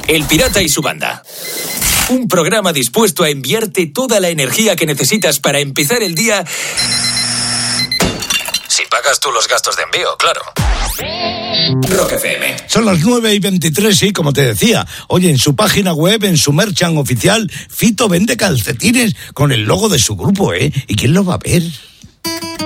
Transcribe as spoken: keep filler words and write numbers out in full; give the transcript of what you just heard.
El Pirata y su banda. Un programa dispuesto a enviarte toda la energía que necesitas para empezar el día. Si pagas tú los gastos de envío, claro. Rock F M. Son las nueve y veintitrés, sí, como te decía. Oye, en su página web, en su merchant oficial, Fito vende calcetines con el logo de su grupo, ¿eh? ¿Y quién lo va a ver?